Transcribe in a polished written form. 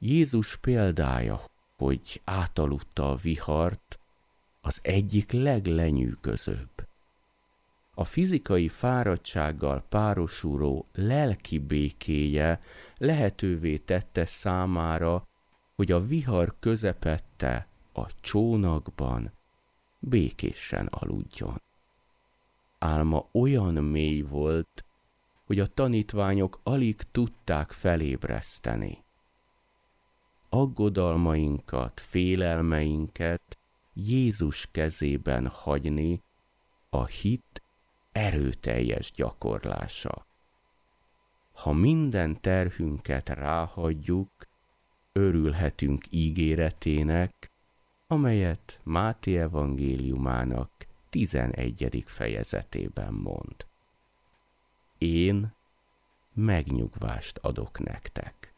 Jézus példája, hogy átaludta a vihart, az egyik leglenyűgözőbb. A fizikai fáradtsággal párosuló lelki békéje lehetővé tette számára, hogy a vihar közepette a csónakban békésen aludjon. Álma olyan mély volt, hogy a tanítványok alig tudták felébreszteni. Aggodalmainkat, félelmeinket Jézus kezében hagyni a hit erőteljes gyakorlása. Ha minden terhünket ráhagyjuk, örülhetünk ígéretének, amelyet Máté evangéliumának 11. fejezetében mond. Én megnyugvást adok nektek.